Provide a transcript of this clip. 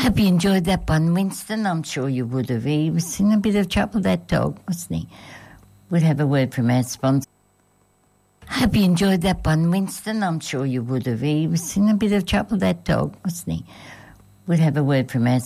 Hope you enjoyed that one, Winston. I'm sure you would have. He was in a bit of trouble, that dog, wasn't he? We'll have a word from our sponsor. Hope you enjoyed that one, Winston. I'm sure you would have. He was in a bit of trouble, that dog, wasn't he? We'll have a word from our